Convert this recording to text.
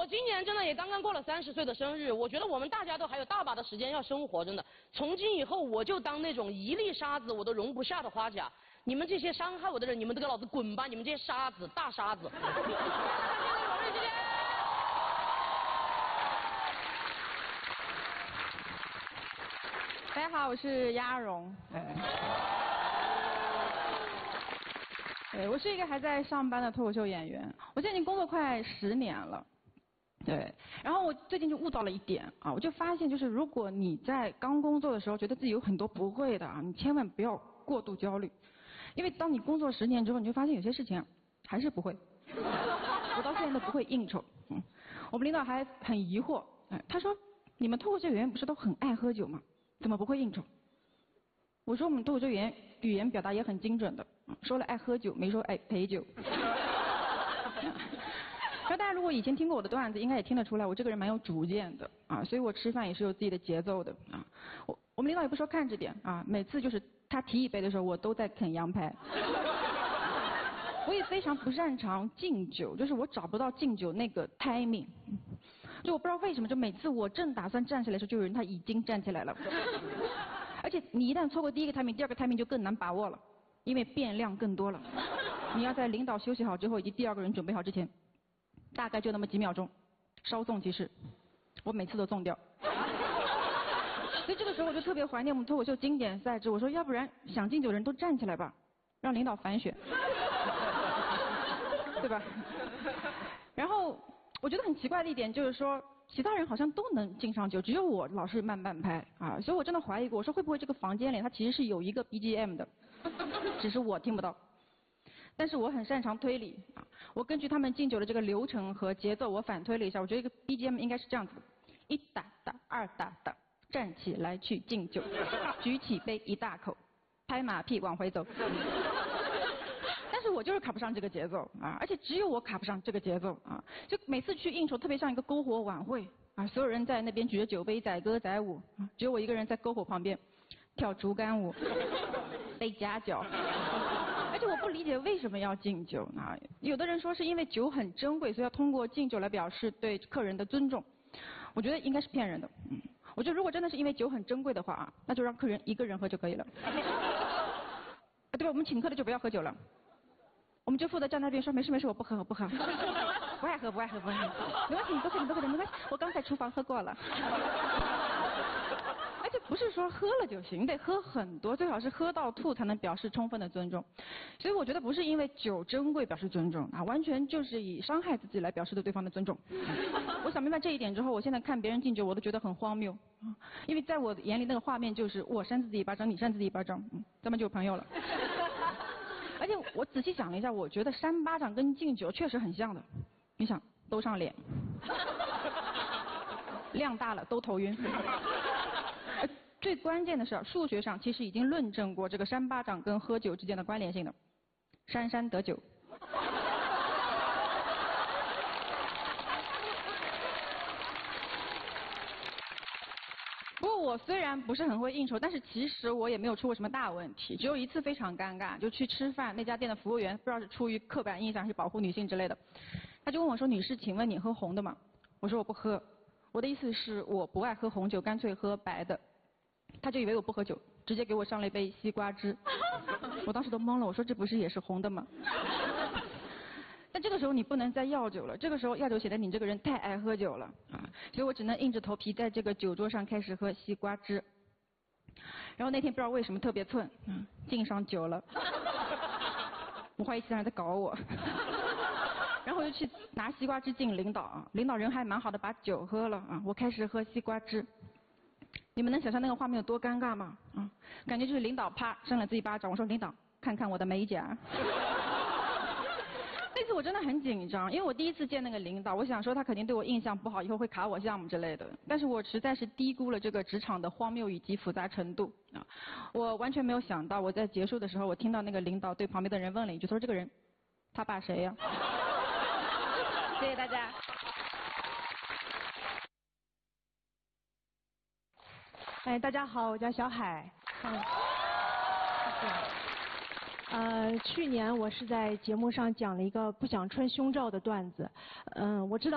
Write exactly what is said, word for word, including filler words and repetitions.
今年真的也刚刚过了三十岁的生日，我觉得我们大家都还有大把的时间要生活，真的。从今以后，我就当那种一粒沙子我都容不下的花甲。你们这些伤害我的人，你们都给老子滚吧！你们这些沙子，大沙子。 大家好，我是鸭蓉。对，我是一个还在上班的脱口秀演员，我现在已经工作快十年了。对，然后我最近就悟到了一点啊，我就发现就是如果你在刚工作的时候觉得自己有很多不会的啊，你千万不要过度焦虑，因为当你工作十年之后，你就发现有些事情还是不会。我到现在都不会应酬，嗯，我们领导还很疑惑，哎，他说你们脱口秀演员不是都很爱喝酒吗？怎么不会应酬？我说我们脱口秀演员语言表达也很精准的，说了爱喝酒，没说爱陪酒。然后大家如果以前听过我的段子，应该也听得出来，我这个人蛮有主见的啊，所以我吃饭也是有自己的节奏的啊。我我们领导也不说看着点啊，每次就是他提一杯的时候，我都在啃羊排。我也非常不擅长敬酒，就是我找不到敬酒那个 timing， 就我不知道为什么，就每次我正打算站起来的时候，就有人他已经站起来了。而且你一旦错过第一个 timing， 第二个 timing 就更难把握了，因为变量更多了。你要在领导休息好之后，以及第二个人准备好之前，大概就那么几秒钟，稍纵即逝，我每次都纵掉。所以这个时候我就特别怀念我们脱口秀经典赛制，我说要不然想敬酒的人都站起来吧，让领导反选。对吧？然后我觉得很奇怪的一点就是说，其他人好像都能敬上酒，只有我老是慢半拍啊，所以我真的怀疑过，我说会不会这个房间里它其实是有一个 B G M 的，只是我听不到。但是我很擅长推理啊，我根据他们敬酒的这个流程和节奏，我反推了一下，我觉得一个 B G M 应该是这样子的：一打打，二打打，站起来去敬酒，举起杯一大口，拍马屁往回走。但是我就是卡不上这个节奏啊，而且只有我卡不上这个节奏啊，就每次去应酬特别像一个篝火晚会啊，所有人在那边举着酒杯载歌载舞啊，只有我一个人在篝火旁边跳竹竿舞，被夹脚。而且我不理解为什么要敬酒啊，有的人说是因为酒很珍贵，所以要通过敬酒来表示对客人的尊重，我觉得应该是骗人的。嗯，我觉得如果真的是因为酒很珍贵的话啊，那就让客人一个人喝就可以了。啊，对吧？我们请客的就不要喝酒了。我们就负责站那边说没事没事，我不喝我不喝，不爱喝不爱喝不爱喝，没关系你多喝点多喝点没关系，我刚在厨房喝过了。而且不是说喝了就行，得喝很多，最好是喝到吐才能表示充分的尊重。所以我觉得不是因为酒珍贵表示尊重啊，完全就是以伤害自己来表示对对方的尊重。我想明白这一点之后，我现在看别人敬酒我都觉得很荒谬啊，因为在我眼里那个画面就是我扇自己一巴掌，你扇自己一巴掌，嗯，咱们就是朋友了。而且我仔细想了一下，我觉得扇巴掌跟敬酒确实很像的。你想，都上脸，量大了都头晕。最关键的是，数学上其实已经论证过这个扇巴掌跟喝酒之间的关联性的，扇扇得酒。不过我虽然不是很会应酬，但是其实我也没有出过什么大问题，只有一次非常尴尬，就去吃饭，那家店的服务员不知道是出于刻板印象还是保护女性之类的，他就问我说：“女士，请问你喝红的吗？”我说我不喝，我的意思是我不爱喝红酒，干脆喝白的。他就以为我不喝酒，直接给我上了一杯西瓜汁，我当时都懵了，我说这不是也是红的吗？但这个时候你不能再要酒了，这个时候要酒显得你这个人太爱喝酒了啊，所以我只能硬着头皮在这个酒桌上开始喝西瓜汁。然后那天不知道为什么特别寸，嗯，敬上酒了，我怀疑其他人在搞我，然后我就去拿西瓜汁敬领导啊，领导人还蛮好的，把酒喝了啊，我开始喝西瓜汁。你们能想象那个画面有多尴尬吗？啊，感觉就是领导啪扇了自己巴掌，我说领导看看我的美甲。那次我真的很紧张，因为我第一次见那个领导，我想说他肯定对我印象不好，以后会卡我项目之类的。但是我实在是低估了这个职场的荒谬以及复杂程度啊！我完全没有想到，我在结束的时候，我听到那个领导对旁边的人问了一句，他说：“这个人，他爸谁呀？”谢谢大家。 哎，大家好，我叫小海。嗯，谢谢。呃，去年我是在节目上讲了一个不想穿胸罩的段子。嗯、呃，我知道。